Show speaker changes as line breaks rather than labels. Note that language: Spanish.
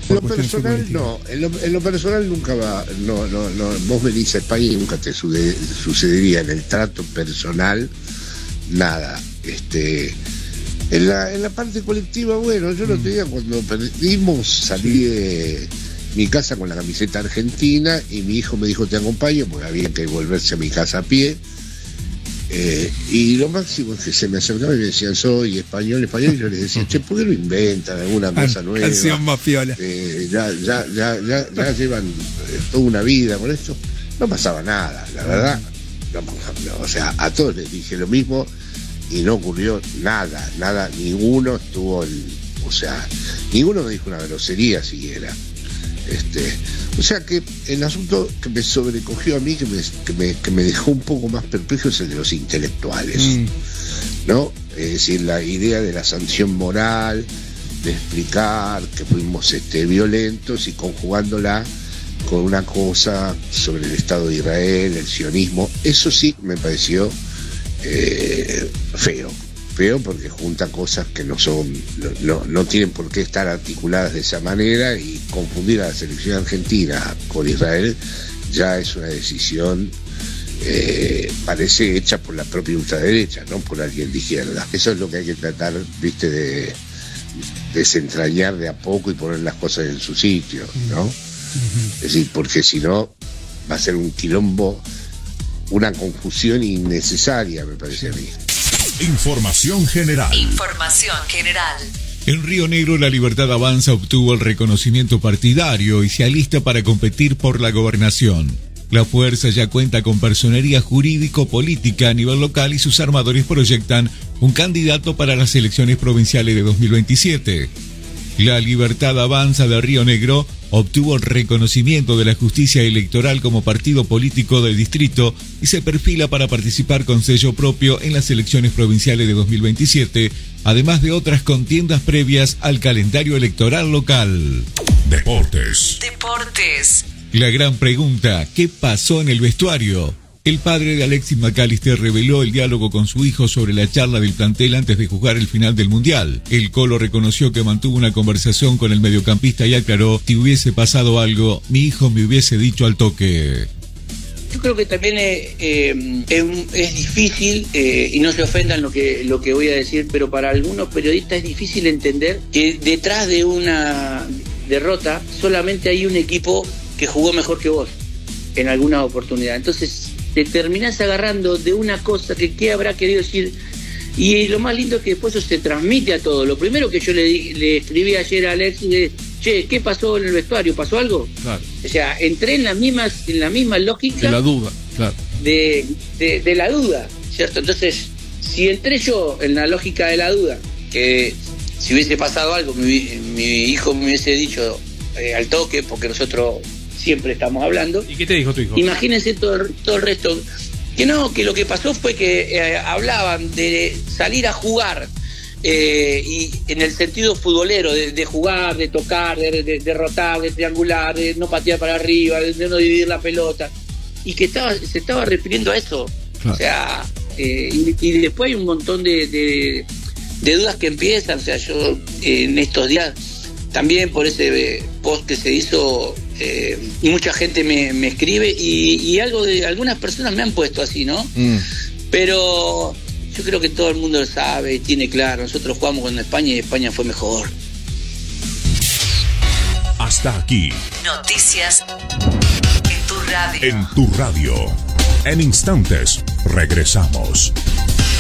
En lo personal no, en lo personal nunca va, no, vos venís a España y nunca te sucedería en el trato personal nada. En la parte colectiva, bueno, yo no tenía, cuando perdimos, salí de mi casa con la camiseta argentina y mi hijo me dijo te acompaño, porque había que volverse a mi casa a pie. Y lo máximo es que se me acercaban y me decían soy español, y yo les decía, che, ¿por qué no inventan alguna cosa nueva?
Canción más piola.
Ya llevan toda una vida con esto. No pasaba nada, la verdad. No, o sea, a todos les dije lo mismo y no ocurrió nada, ninguno estuvo, ninguno me dijo una grosería siquiera. O sea que el asunto que me sobrecogió a mí, que me dejó un poco más perplejo, es el de los intelectuales, ¿no? Es decir, la idea de la sanción moral, de explicar que fuimos violentos y conjugándola con una cosa sobre el Estado de Israel, el sionismo. Eso sí me pareció feo porque junta cosas que no tienen por qué estar articuladas de esa manera, y confundir a la selección argentina con Israel ya es una decisión parece hecha por la propia ultraderecha, no por alguien de izquierda. Eso es lo que hay que tratar, viste, de desentrañar de a poco y poner las cosas en su sitio, ¿no? Es decir, porque si no va a ser un quilombo, una confusión innecesaria, me parece a mí.
Información general. En Río Negro, La Libertad Avanza obtuvo el reconocimiento partidario y se alista para competir por la gobernación. La fuerza ya cuenta con personería jurídico-política a nivel local y sus armadores proyectan un candidato para las elecciones provinciales de 2027. La Libertad Avanza de Río Negro obtuvo el reconocimiento de la justicia electoral como partido político del distrito y se perfila para participar con sello propio en las elecciones provinciales de 2027, además de otras contiendas previas al calendario electoral local. Deportes. La gran pregunta, ¿qué pasó en el vestuario? El padre de Alexis McAllister reveló el diálogo con su hijo sobre la charla del plantel antes de jugar el final del Mundial. El Colo reconoció que mantuvo una conversación con el mediocampista y aclaró: si hubiese pasado algo, mi hijo me hubiese dicho al toque.
Yo creo que también es difícil, y no se ofendan lo que voy a decir, pero para algunos periodistas es difícil entender que detrás de una derrota solamente hay un equipo que jugó mejor que vos en alguna oportunidad. Entonces te terminás agarrando de una cosa que qué habrá querido decir, y lo más lindo es que después eso se transmite a todo. Lo primero que yo le escribí ayer a Alex es: che, ¿qué pasó en el vestuario? ¿Pasó algo? Claro. O sea, entré en la misma lógica
de la duda, claro,
de la duda, ¿cierto? Entonces, si entré yo en la lógica de la duda, que si hubiese pasado algo mi hijo me hubiese dicho al toque, porque nosotros siempre estamos hablando.
¿Y qué te dijo tu hijo?
Imagínense todo el resto. Que lo que pasó fue que hablaban de salir a jugar, y en el sentido futbolero, de jugar, de tocar, de derrotar, de triangular, de no patear para arriba, de no dividir la pelota, y que se estaba refiriendo a eso. Claro. O sea, y después hay un montón de dudas que empiezan. O sea, yo en estos días, también por ese post que se hizo, mucha gente me escribe y algunas personas me han puesto así, ¿no? Pero yo creo que todo el mundo lo sabe y tiene claro. Nosotros jugamos con España y España fue mejor.
Hasta aquí.
Noticias en tu radio.
En tu radio. En instantes regresamos.